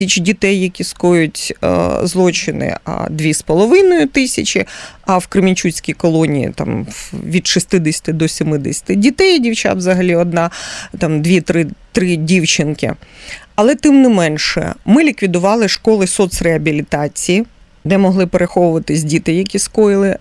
дітей, які скоюють злочини, 2,5 тисячі, а в Кременчуцькій колонії там від 60 до 70 дітей, дівчат взагалі одна, там 2-3 дівчинки. Але тим не менше, ми ліквідували школи соцреабілітації, де могли переховуватись діти, які скоїли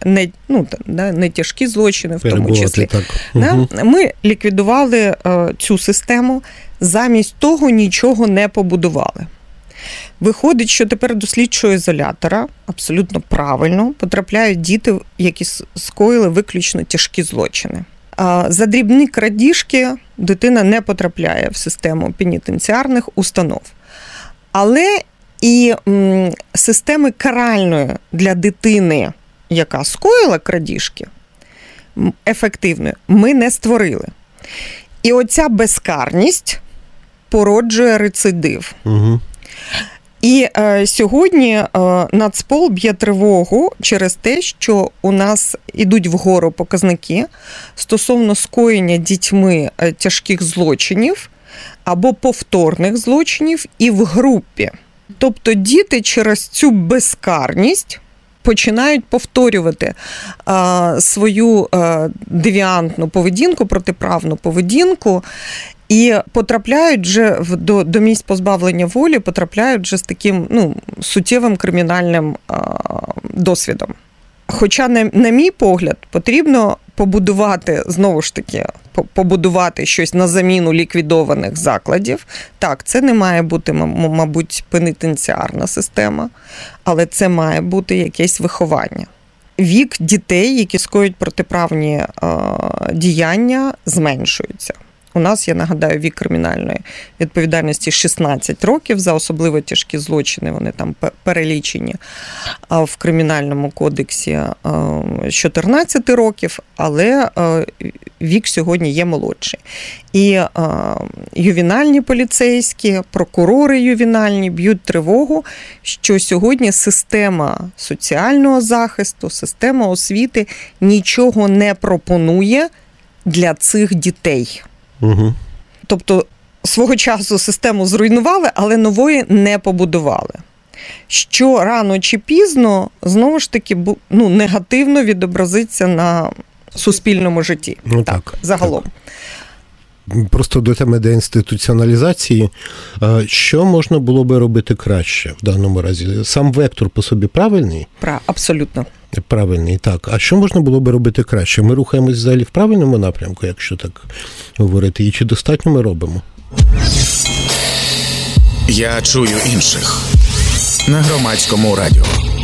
не тяжкі злочини, в тому числі. Угу. Ми ліквідували цю систему, замість того нічого не побудували. Виходить, що тепер до слідчого ізолятора абсолютно правильно потрапляють діти, які скоїли виключно тяжкі злочини. За дрібні крадіжки дитина не потрапляє в систему пенітенціарних установ. Але і системи каральної для дитини, яка скоїла крадіжки, ефективної, ми не створили. І оця безкарність породжує рецидив. Угу. І сьогодні Нацпол б'є тривогу через те, що у нас ідуть вгору показники стосовно скоєння дітьми тяжких злочинів або повторних злочинів і в групі. Тобто діти через цю безкарність починають повторювати свою девіантну поведінку, протиправну поведінку, і потрапляють вже до місць позбавлення волі, потрапляють вже з таким суттєвим кримінальним досвідом. Хоча, на мій погляд, потрібно побудувати, знову ж таки, побудувати щось на заміну ліквідованих закладів. Так, це не має бути, мабуть, пенітенціарна система, але це має бути якесь виховання. Вік дітей, які скоюють протиправні діяння, зменшується. У нас, я нагадаю, вік кримінальної відповідальності 16 років, за особливо тяжкі злочини, вони там перелічені в Кримінальному кодексі з 14 років, але вік сьогодні є молодший. І ювенальні поліцейські, прокурори ювенальні б'ють тривогу, що сьогодні система соціального захисту, система освіти нічого не пропонує для цих дітей. Угу. Тобто свого часу систему зруйнували, але нової не побудували. Що рано чи пізно, знову ж таки, негативно відобразиться на суспільному житті. Так, загалом. Так. Просто до теми деінституціоналізації. Що можна було би робити краще в даному разі? Сам вектор по собі правильний? Абсолютно. Правильний, так. А що можна було би робити краще? Ми рухаємось взагалі в правильному напрямку, якщо так говорити, і чи достатньо ми робимо? Я чую інших на Громадському радіо.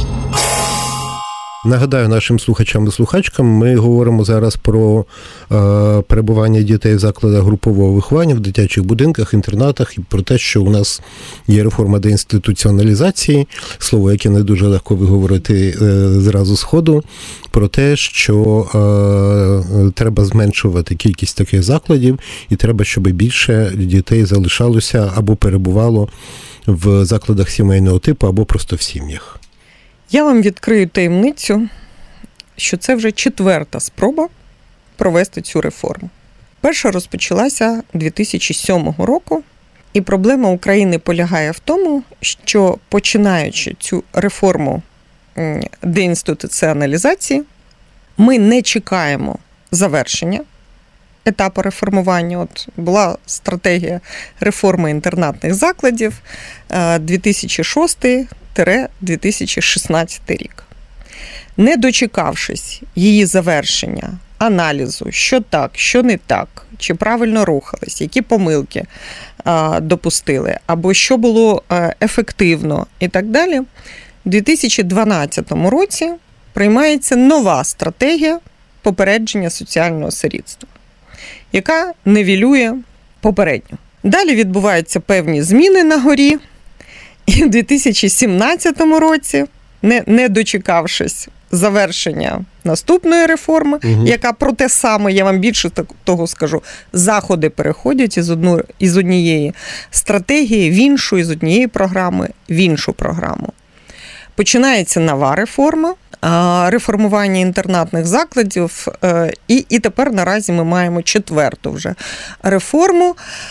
Нагадаю нашим слухачам і слухачкам, ми говоримо зараз про перебування дітей в закладах групового виховання, в дитячих будинках, інтернатах, і про те, що у нас є реформа деінституціоналізації, слово, яке не дуже легко виговорити зразу з ходу, про те, що треба зменшувати кількість таких закладів, і треба, щоб більше дітей залишалося або перебувало в закладах сімейного типу, або просто в сім'ях. Я вам відкрию таємницю, що це вже 4-та спроба провести цю реформу. Перша розпочалася 2007 року, і проблема України полягає в тому, що починаючи цю реформу деінституціоналізації, ми не чекаємо завершення етапу реформування. От була стратегія реформи інтернатних закладів 2006-2016 рік. Не дочекавшись її завершення, аналізу, що так, що не так, чи правильно рухались, які помилки допустили, або що було ефективно і так далі, у 2012 році приймається нова стратегія попередження соціального сирітства, яка нівелює попередню. Далі відбуваються певні зміни на горі, і у 2017 році, не дочекавшись завершення наступної реформи, яка про те саме, я вам більше того скажу, заходи переходять із однієї стратегії в іншу, із однієї програми в іншу програму. Починається нова реформа, реформування інтернатних закладів, і тепер наразі ми маємо 4-ту вже реформу.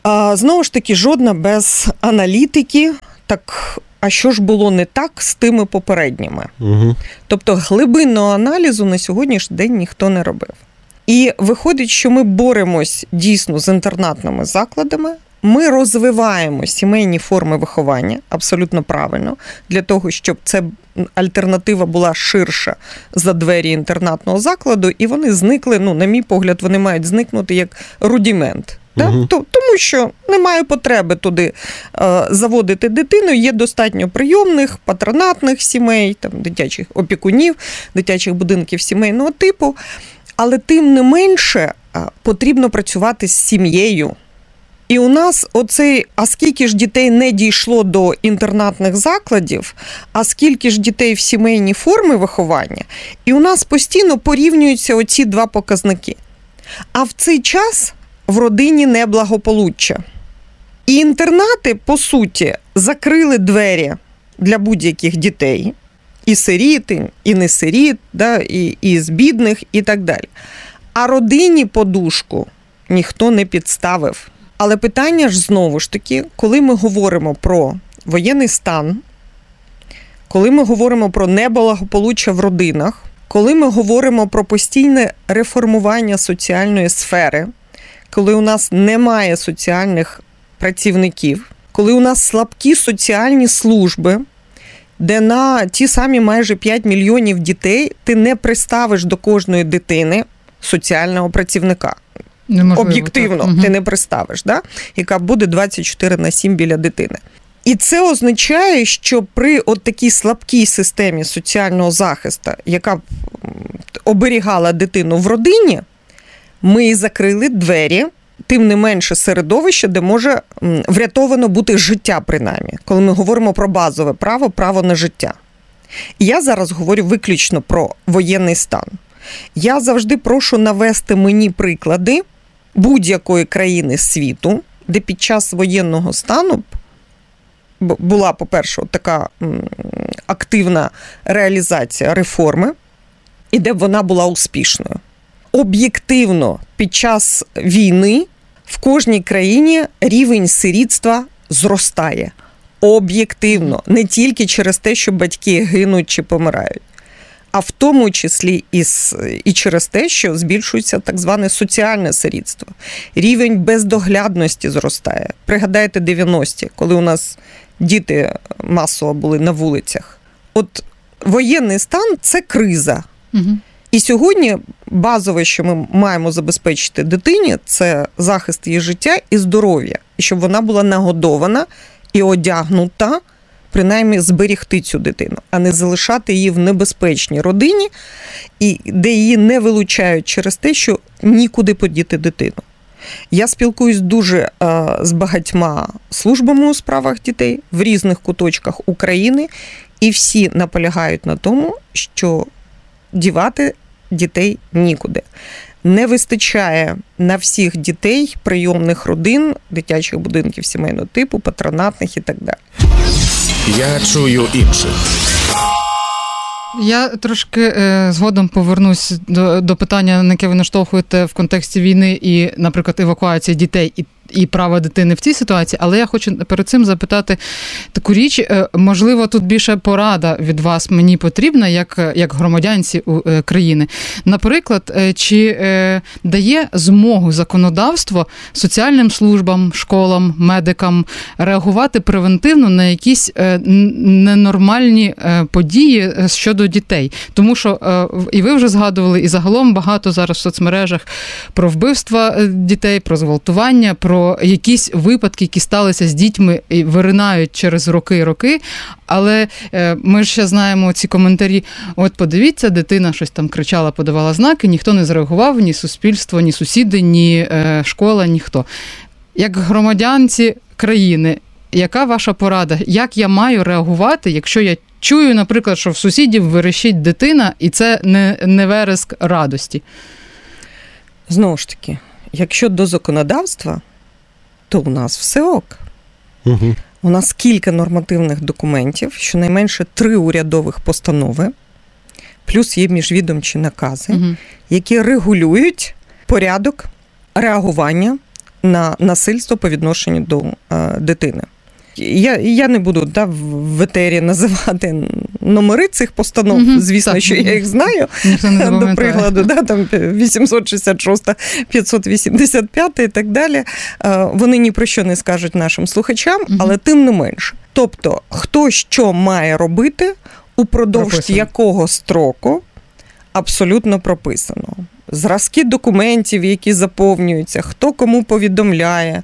Знову ж таки, жодна без аналітики. Так, а що ж було не так з тими попередніми? Угу. Тобто глибинного аналізу на сьогоднішній день ніхто не робив. І виходить, що ми боремось дійсно з інтернатними закладами, ми розвиваємо сімейні форми виховання, абсолютно правильно, для того, щоб ця альтернатива була ширша за двері інтернатного закладу, і вони зникли, на мій погляд, вони мають зникнути як рудімент. Угу. Тому що немає потреби туди заводити дитину, є достатньо прийомних, патронатних сімей, там, дитячих опікунів, дитячих будинків сімейного типу, але тим не менше потрібно працювати з сім'єю. І у нас а скільки ж дітей не дійшло до інтернатних закладів, а скільки ж дітей в сімейній формі виховання, і у нас постійно порівнюються оці два показники. А в цей час в родині неблагополуччя. І інтернати, по суті, закрили двері для будь-яких дітей, і сиріти, і не сиріт, і з бідних, і так далі. А родині подушку ніхто не підставив. Але питання ж знову ж таки, коли ми говоримо про воєнний стан, коли ми говоримо про неблагополуччя в родинах, коли ми говоримо про постійне реформування соціальної сфери, коли у нас немає соціальних працівників, коли у нас слабкі соціальні служби, де на ті самі майже 5 мільйонів дітей ти не приставиш до кожної дитини соціального працівника. Неможливо, об'єктивно так. Ти не приставиш, яка буде 24/7 біля дитини. І це означає, що при такій слабкій системі соціального захисту, яка оберігала дитину в родині, ми і закрили двері, тим не менше середовище, де може врятовано бути життя принаймні, коли ми говоримо про базове право на життя. І я зараз говорю виключно про воєнний стан. Я завжди прошу навести мені приклади будь-якої країни світу, де під час воєнного стану була, по-перше, така активна реалізація реформи, і де б вона була успішною. Об'єктивно, під час війни в кожній країні рівень сирітства зростає. Об'єктивно. Не тільки через те, що батьки гинуть чи помирають, а в тому числі і через те, що збільшується так зване соціальне сирітство. Рівень бездоглядності зростає. Пригадайте 90-ті, коли у нас діти масово були на вулицях. Воєнний стан – це криза. Угу. І сьогодні базове, що ми маємо забезпечити дитині, це захист її життя і здоров'я. І щоб вона була нагодована і одягнута, принаймні зберігти цю дитину, а не залишати її в небезпечній родині, і де її не вилучають через те, що нікуди подіти дитину. Я спілкуюсь дуже з багатьма службами у справах дітей в різних куточках України, і всі наполягають на тому, що дівати дітей нікуди. Не вистачає на всіх дітей прийомних родин, дитячих будинків сімейного типу, патронатних і так далі. Я чую інших. Я трошки згодом повернусь до питання, на яке ви наштовхуєте в контексті війни і, наприклад, евакуації дітей і права дитини в цій ситуації, але я хочу перед цим запитати таку річ, можливо, тут більше порада від вас мені потрібна, як громадянці країни. Наприклад, чи дає змогу законодавство соціальним службам, школам, медикам реагувати превентивно на якісь ненормальні події щодо дітей? Тому що, і ви вже згадували, і загалом багато зараз в соцмережах про вбивства дітей, про зґвалтування, про якісь випадки, які сталися з дітьми і виринають через роки, але ми ж ще знаємо ці коментарі. От подивіться, дитина щось там кричала, подавала знаки, ніхто не зреагував, ні суспільство, ні сусіди, ні школа, ніхто. Як громадянці країни, яка ваша порада? Як я маю реагувати, якщо я чую, наприклад, що в сусідів верещить дитина, і це не вереск радості? Знову ж таки, якщо до законодавства, то у нас все ок. Угу. У нас кілька нормативних документів, щонайменше 3 урядових постанови, плюс є міжвідомчі накази, які регулюють порядок реагування на насильство по відношенню до дитини. Я не буду в етері називати номери цих постанов, звісно, так, що я їх знаю, ніхто не запам'ятає. до прикладу, там 866, 585 і так далі. Вони ні про що не скажуть нашим слухачам, але тим не менше. Тобто, хто що має робити, упродовж Прописано. якого строку, абсолютно прописано. Зразки документів, які заповнюються, хто кому повідомляє,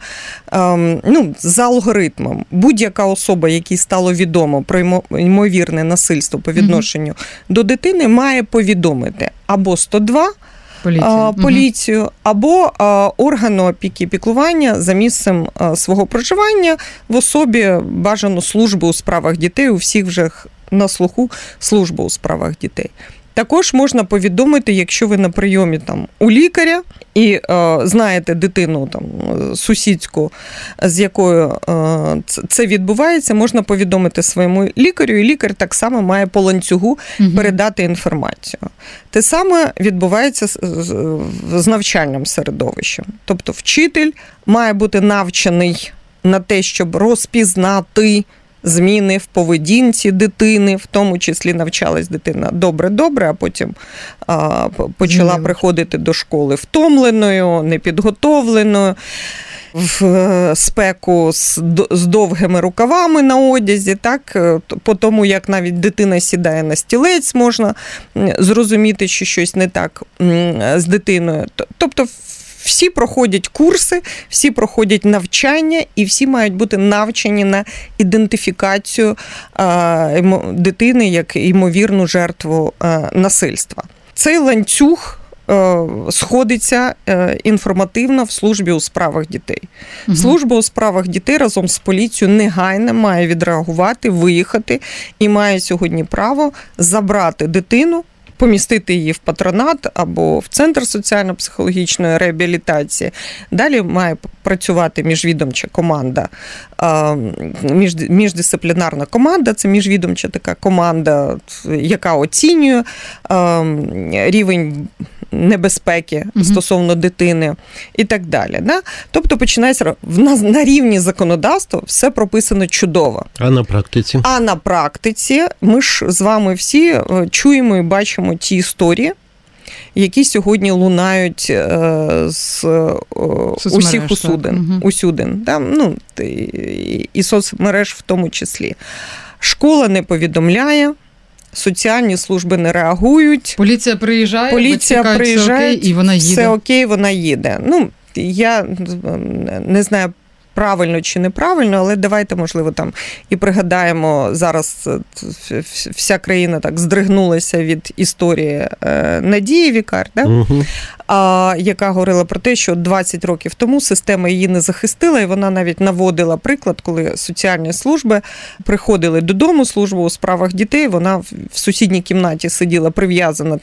за алгоритмом. Будь-яка особа, якій стало відомо про ймовірне насильство по відношенню до дитини, має повідомити або 102, поліцію, або органу опіки і піклування за місцем свого проживання, в особі бажано служби у справах дітей, у всіх вже на слуху служба у справах дітей. Також можна повідомити, якщо ви на прийомі у лікаря і знаєте дитину сусідську, з якою це відбувається, можна повідомити своєму лікарю, і лікар так само має по ланцюгу передати інформацію. Те саме відбувається з навчальним середовищем. Тобто вчитель має бути навчений на те, щоб розпізнати зміни в поведінці дитини, в тому числі навчалась дитина добре-добре, а потім почала приходити до школи втомленою, непідготовленою, в спеку з довгими рукавами на одязі, так, по тому, як навіть дитина сідає на стілець, можна зрозуміти, що щось не так з дитиною. Тобто всі проходять курси, всі проходять навчання, і всі мають бути навчені на ідентифікацію дитини як ймовірну жертву насильства. Цей ланцюг сходиться інформативно в службі у справах дітей. Служба у справах дітей разом з поліцією негайно має відреагувати, виїхати і має сьогодні право забрати дитину, помістити її в патронат або в центр соціально-психологічної реабілітації. Далі має працювати міжвідомча команда, міждисциплінарна команда, це міжвідомча така команда, яка оцінює рівень небезпеки стосовно дитини і так далі. Да? Тобто починається на рівні законодавства все прописано чудово. А на практиці? А на практиці ми ж з вами всі чуємо і бачимо ті історії, які сьогодні лунають з усіх усюдин. Да? І соцмереж в тому числі. Школа не повідомляє, соціальні служби не реагують. Поліція приїжджає, все окей, і вона їде. Все окей, вона їде. Я не знаю, правильно чи неправильно, але давайте, можливо, і пригадаємо, зараз вся країна так здригнулася від історії Надії Вікар, да? Яка говорила про те, що 20 років тому система її не захистила, і вона навіть наводила приклад, коли соціальні служби приходили додому, служба у справах дітей, вона в сусідній кімнаті сиділа прив'язана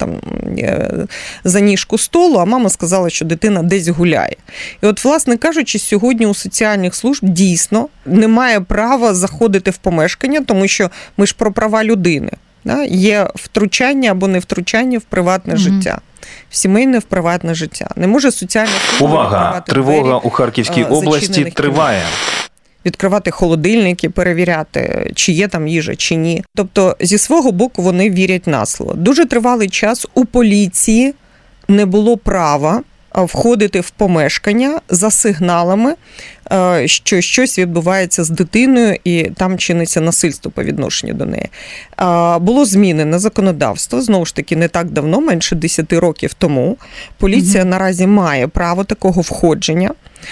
за ніжку столу, а мама сказала, що дитина десь гуляє. І от, власне кажучи, сьогодні у соціальних служб дійсно немає права заходити в помешкання, тому що ми ж про права людини. Да? Є втручання або не втручання в приватне життя. В сімейне, в приватне життя. Не може соціальна служба Увага! Тривога у Харківській області триває. Відкривати холодильники, перевіряти, чи є там їжа, чи ні. Тобто, зі свого боку, вони вірять на слово. Дуже тривалий час у поліції не було права входити в помешкання за сигналами, що щось відбувається з дитиною і там чиниться насильство по відношенню до неї. Було змінене законодавство, знову ж таки, не так давно, менше 10 років тому. Поліція наразі має право такого входження.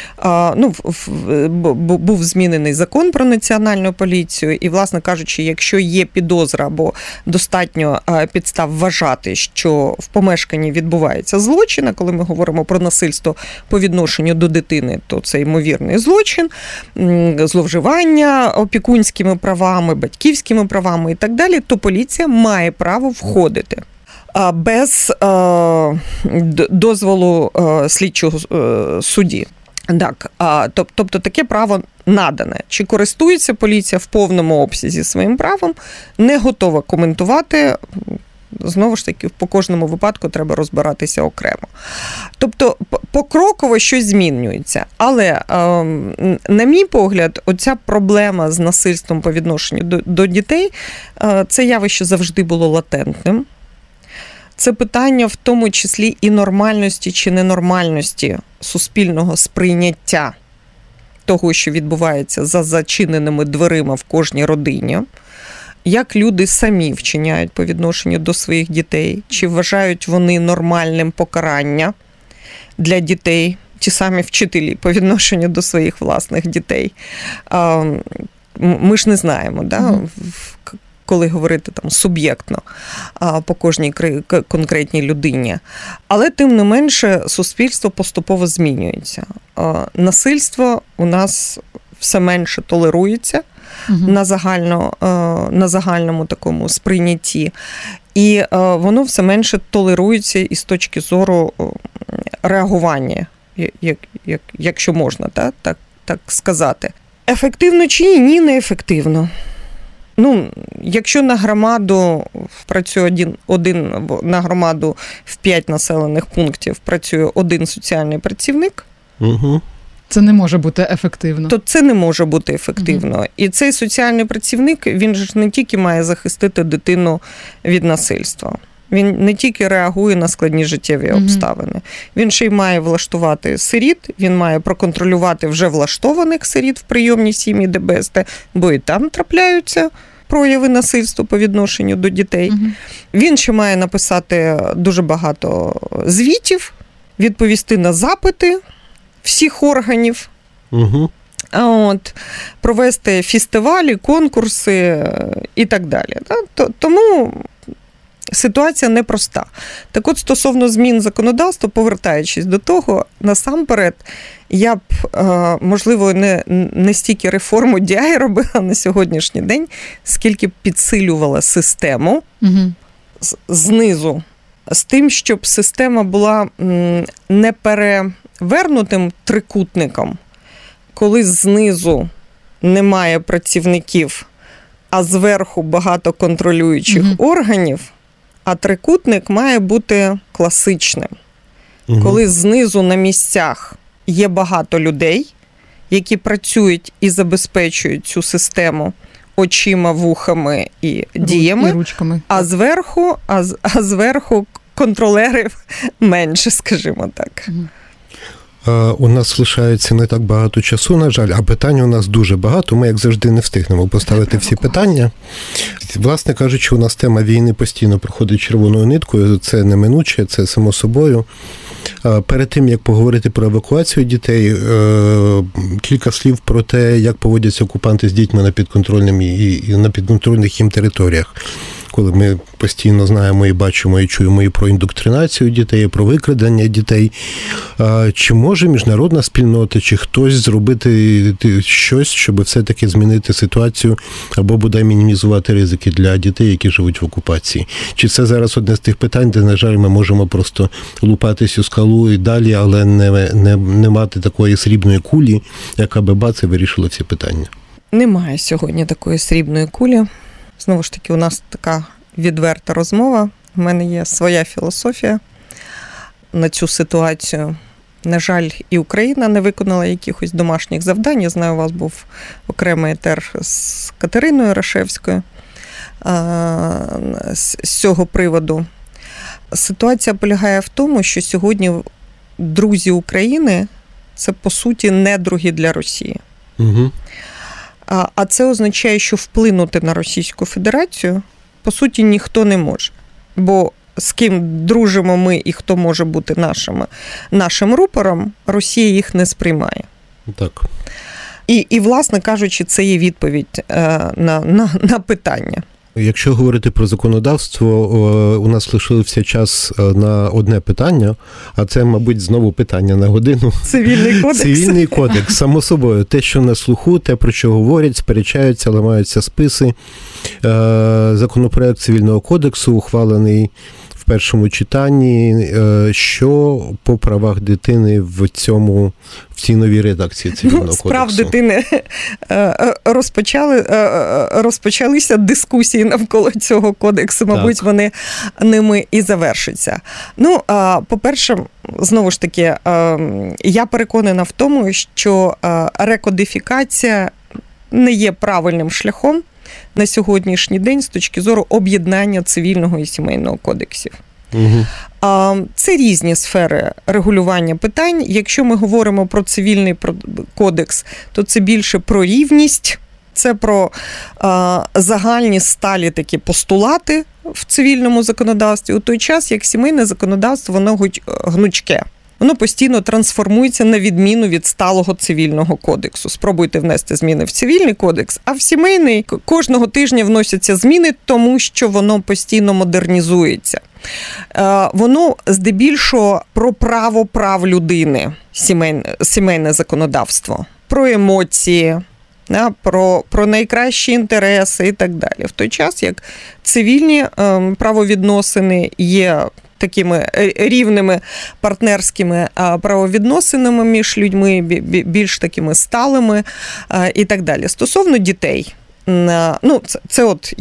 Був змінений закон про національну поліцію, і, власне кажучи, якщо є підозра або достатньо підстав вважати, що в помешканні відбувається злочин, а коли ми говоримо про насильство по відношенню до дитини, то це ймовірний злочин, зловживання опікунськими правами, батьківськими правами і так далі, то поліція має право входити без дозволу слідчого судді. Так, тобто таке право надане. Чи користується поліція в повному обсязі своїм правом, не готова коментувати. знову ж таки, по кожному випадку треба розбиратися окремо. Тобто, покроково щось змінюється. Але, на мій погляд, оця проблема з насильством по відношенню до дітей, це явище завжди було латентним. Це питання в тому числі і нормальності чи ненормальності суспільного сприйняття того, що відбувається за зачиненими дверима в кожній родині. Як люди самі вчиняють по відношенню до своїх дітей, чи вважають вони нормальним покарання для дітей, ті самі вчителі по відношенню до своїх власних дітей. Ми ж не знаємо, да? Коли говорити там суб'єктно по кожній конкретній людині. Але тим не менше суспільство поступово змінюється. Насильство у нас все менше толерується на загальному такому сприйнятті. І воно все менше толерується із точки зору реагування, якщо можна так сказати. Ефективно чи ні? Не ефективно. Якщо на громаду працює на громаду в 5 населених пунктів працює один соціальний працівник, це не може бути ефективно. То це не може бути ефективно. І цей соціальний працівник, він ж не тільки має захистити дитину від насильства. Він не тільки реагує на складні життєві обставини. Він ще й має влаштувати сиріт, він має проконтролювати вже влаштованих сиріт в прийомній сім'ї ДБСТ, бо і там трапляються прояви насильства по відношенню до дітей. Він ще має написати дуже багато звітів, відповісти на запити всіх органів, провести фестивалі, конкурси і так далі. Тому ситуація непроста. Так от, стосовно змін законодавства, повертаючись до того, насамперед, я б, можливо, не стільки реформу DI робила на сьогоднішній день, скільки підсилювала систему знизу, з тим, щоб система була не перевернутим трикутником, коли знизу немає працівників, а зверху багато контролюючих органів, а трикутник має бути класичним. Коли знизу на місцях є багато людей, які працюють і забезпечують цю систему очима, вухами і діями, і ручками. А зверху контролерів менше, скажімо так. У нас лишається не так багато часу, на жаль, а питань у нас дуже багато. Ми, як завжди, не встигнемо поставити всі питання. Власне кажучи, у нас тема війни постійно проходить червоною ниткою. Це неминуче, це само собою. Перед тим, як поговорити про евакуацію дітей, кілька слів про те, як поводяться окупанти з дітьми на підконтрольних їм територіях. Коли ми постійно знаємо і бачимо, і чуємо і про індоктринацію дітей, і про викрадення дітей. Чи може міжнародна спільнота, чи хтось зробити щось, щоб все-таки змінити ситуацію, або бодай мінімізувати ризики для дітей, які живуть в окупації? Чи це зараз одне з тих питань, де, на жаль, ми можемо просто лупатись у скалу і далі, але не мати такої срібної кулі, яка би бац і вирішила ці питання? Немає сьогодні такої срібної кулі. Знову ж таки, у нас така відверта розмова. У мене є своя філософія на цю ситуацію. На жаль, і Україна не виконала якихось домашніх завдань. Я знаю, у вас був окремий етер з Катериною Рашевською з цього приводу. Ситуація полягає в тому, що сьогодні друзі України – це, по суті, недруги для Росії. А це означає, що вплинути на Російську Федерацію, по суті, ніхто не може. Бо з ким дружимо ми і хто може бути нашим рупором, Росія їх не сприймає. Так. І власне кажучи, це є відповідь на питання. Якщо говорити про законодавство, у нас лишився час на одне питання, а це, мабуть, знову питання на годину. Цивільний кодекс. Цивільний кодекс, само собою. Те, що на слуху, те, про що говорять, сперечаються, ламаються списи. Законопроект Цивільного кодексу ухвалений в в першому читанні. Що по правах дитини в цій новій редакції Цивільного кодексу? Справ дитини розпочалися дискусії навколо цього кодексу. Мабуть, вони ними і завершаться. Ну, по-перше, знову ж таки, я переконана в тому, що рекодифікація не є правильним шляхом на сьогоднішній день з точки зору об'єднання цивільного і сімейного кодексів. Угу. Це різні сфери регулювання питань. Якщо ми говоримо про цивільний кодекс, то це більше про рівність, це про загальні сталі такі постулати в цивільному законодавстві, у той час, як сімейне законодавство, воно гнучке. Воно постійно трансформується на відміну від сталого цивільного кодексу. Спробуйте внести зміни в цивільний кодекс, а в сімейний кожного тижня вносяться зміни, тому що воно постійно модернізується. Воно здебільшого про право прав людини, сімейне законодавство, про емоції, про найкращі інтереси і так далі. В той час, як цивільні правовідносини є такими рівними партнерськими правовідносинами між людьми, більш такими сталими і так далі. Стосовно дітей, ну, це от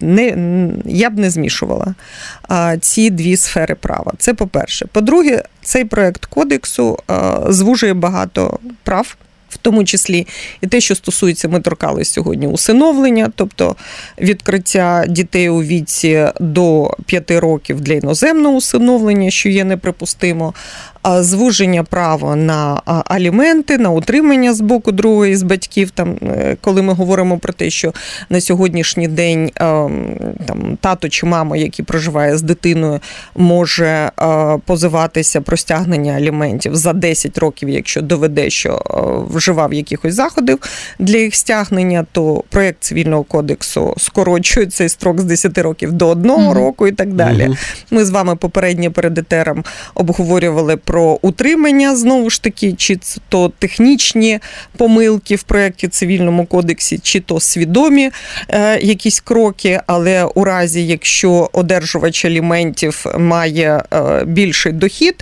я б не змішувала ці дві сфери права. Це по-перше. По-друге, цей проект кодексу звужує багато прав, в тому числі і те, що стосується, ми торкались сьогодні, усиновлення, тобто відкриття дітей у віці до 5 років для іноземного усиновлення, що є неприпустимо, звуження права на аліменти, на утримання з боку другого із батьків, там, коли ми говоримо про те, що на сьогоднішній день там, тато чи мама, який проживає з дитиною, може позиватися про стягнення аліментів за 10 років, якщо доведе, що вживав якихось заходів для їх стягнення, то проєкт Цивільного кодексу скорочує цей строк з 10 років до 1 року і так далі. Ми з вами попередньо перед етером обговорювали про утримання, знову ж таки, чи то технічні помилки в проєкті Цивільному кодексі, чи то свідомі якісь кроки, але у разі, якщо одержувач аліментів має більший дохід,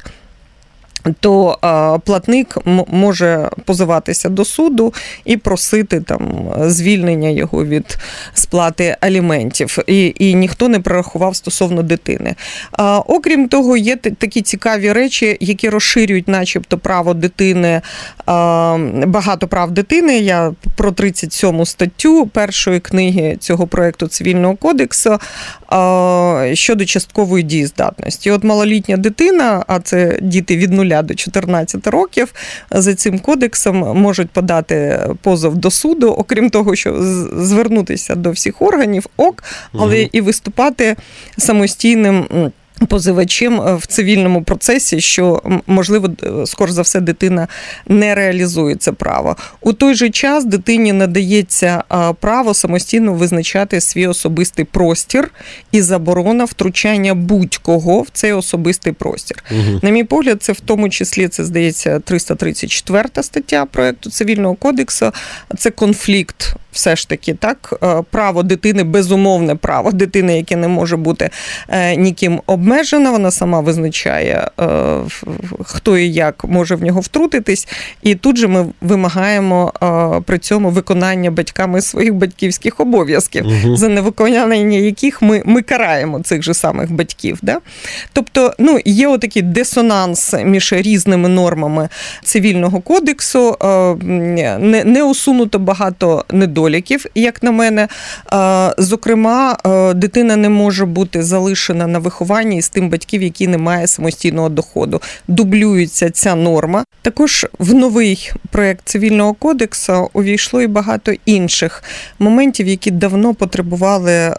то платник може позиватися до суду і просити там звільнення його від сплати аліментів. І ніхто не прорахував стосовно дитини. Окрім того, є такі цікаві речі, які розширюють начебто право дитини, багато прав дитини. Я про 37 статтю першої книги цього проєкту Цивільного кодексу щодо часткової дієздатності. От малолітня дитина, а це діти від 0 до 14 років, за цим кодексом можуть подати позов до суду, окрім того, що звернутися до всіх органів, але і виступати самостійним позивачем в цивільному процесі, що, можливо, скоріш за все, дитина не реалізує це право. У той же час дитині надається право самостійно визначати свій особистий простір і заборона втручання будь-кого в цей особистий простір. На мій погляд, це в тому числі, це, здається, 334 стаття проєкту Цивільного кодексу. Це конфлікт все ж таки, так, право дитини, безумовне право дитини, яке не може бути ніким обмежено, вона сама визначає, хто і як може в нього втрутитись, і тут же ми вимагаємо при цьому виконання батьками своїх батьківських обов'язків, за невиконання яких ми караємо цих же самих батьків. Да? Тобто, ну, є отакий дисонанс між різними нормами Цивільного кодексу, не усунуто багато недоліків, як на мене. Зокрема, дитина не може бути залишена на вихованні з тим батьків, які не мають самостійного доходу. Дублюється ця норма. Також в новий проєкт Цивільного кодексу увійшло і багато інших моментів, які давно потребували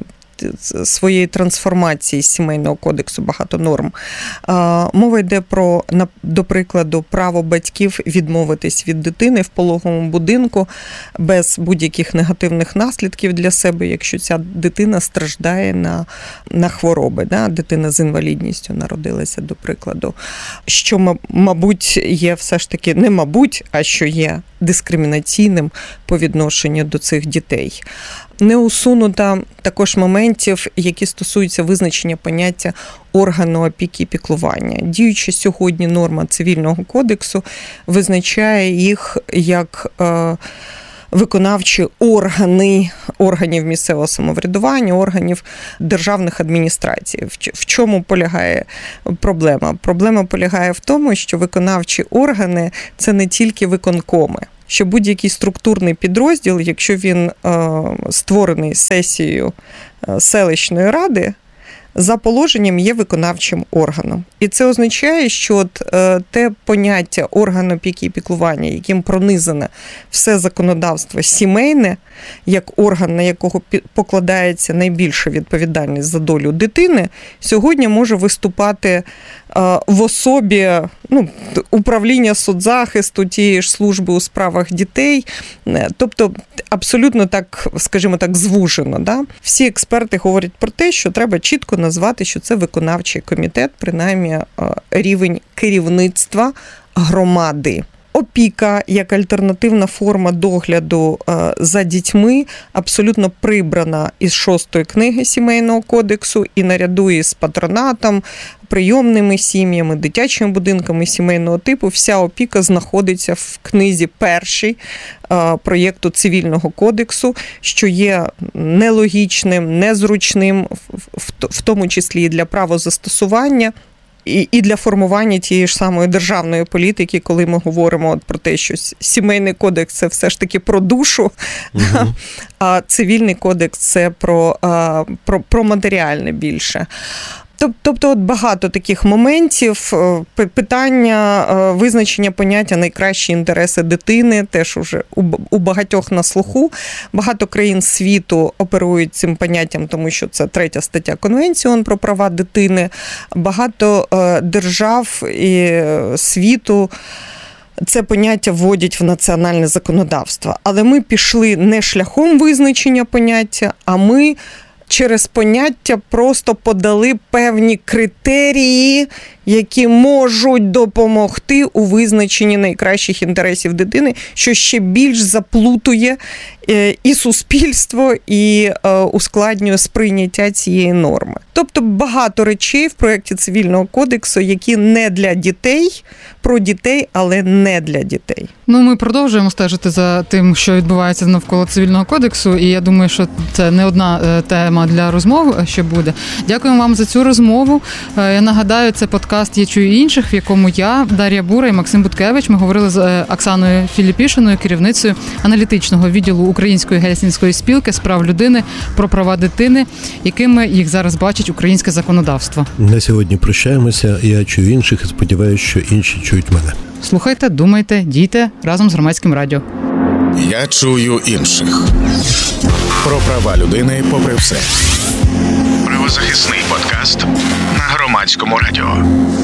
своєї трансформації з Сімейного кодексу, багато норм. Мова йде про, до прикладу, право батьків відмовитись від дитини в пологовому будинку без будь-яких негативних наслідків для себе, якщо ця дитина страждає на хвороби. Да? Дитина з інвалідністю народилася, до прикладу. Що, мабуть, є все ж таки, не мабуть, а що є дискримінаційним по відношенню до цих дітей. Не усунуто також моментів, моментів, які стосуються визначення поняття органу опіки і піклування. Діюча сьогодні норма Цивільного кодексу визначає їх як виконавчі органи органів місцевого самоврядування, органів державних адміністрацій. В чому полягає проблема? Проблема полягає в тому, що виконавчі органи – це не тільки виконкоми. Що будь-який структурний підрозділ, якщо він створений сесією селищної ради, за положенням є виконавчим органом. І це означає, що те поняття органу опіки і піклування, яким пронизане все законодавство сімейне, як орган, на якого покладається найбільша відповідальність за долю дитини, сьогодні може виступати в особі управління соцзахисту, тієї ж служби у справах дітей. Тобто абсолютно так, скажімо так, звужено. Да? Всі експерти говорять про те, що треба чітко назвати, що це виконавчий комітет, принаймні рівень керівництва громади. Опіка як альтернативна форма догляду за дітьми абсолютно прибрана із 6-ї книги Сімейного кодексу і наряду із патронатом, прийомними сім'ями, дитячими будинками сімейного типу. Вся опіка знаходиться в книзі першій проєкту Цивільного кодексу, що є нелогічним, незручним, в тому числі і для правозастосування, і для формування тієї ж самої державної політики, коли ми говоримо про те, що Сімейний кодекс – це все ж таки про душу, а Цивільний кодекс – це про матеріальне більше. Тобто от багато таких моментів, питання визначення поняття найкращі інтереси дитини теж уже у багатьох на слуху. Багато країн світу оперують цим поняттям, тому що це 3 стаття Конвенції ООН про права дитини. Багато держав і світу це поняття вводять в національне законодавство. Але ми пішли не шляхом визначення поняття, а ми через поняття просто подали певні критерії, які можуть допомогти у визначенні найкращих інтересів дитини, що ще більш заплутує і суспільство, і ускладнює сприйняття цієї норми. Тобто багато речей в проєкті Цивільного кодексу, які не для дітей, про дітей, але не для дітей. Ми продовжуємо стежити за тим, що відбувається навколо Цивільного кодексу, і я думаю, що це не одна тема для розмов ще буде. Дякуємо вам за цю розмову. Я нагадаю, це подкаст «Я чую інших», в якому я, Дар'я Бура і Максим Буткевич, ми говорили з Оксаною Філіпішиною, керівницею аналітичного відділу Української гельсінської спілки з прав людини про права дитини, якими їх зараз бачить українське законодавство. На сьогодні прощаємося. Я чую інших і сподіваюся, що інші чують мене. Слухайте, думайте, дійте разом з Громадським радіо. Я чую інших. Про права людини попри все. Правозахисний подкаст на Громадському радіо.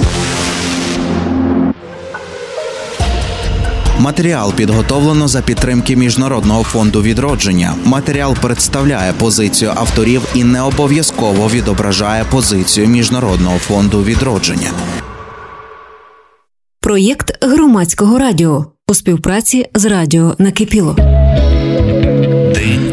Матеріал підготовлено за підтримки Міжнародного фонду відродження. Матеріал представляє позицію авторів і не обов'язково відображає позицію Міжнародного фонду відродження. Проєкт Громадського радіо у співпраці з радіо Накипіло. День